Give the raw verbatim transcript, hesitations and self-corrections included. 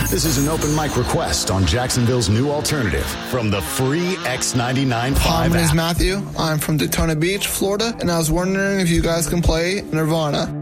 This is an open mic request on Jacksonville's new alternative from the free X ninety-nine point five Hi, my name is app. Matthew. I'm from Daytona Beach, Florida, and I was wondering if you guys can play Nirvana.